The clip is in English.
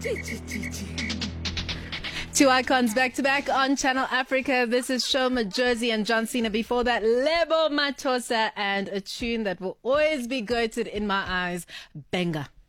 Two icons back to back on Channel Africa. This is Shoma Jersey and John Cena. Before that, Lebo Mathosa and a tune that will always be goated in my eyes, Benga.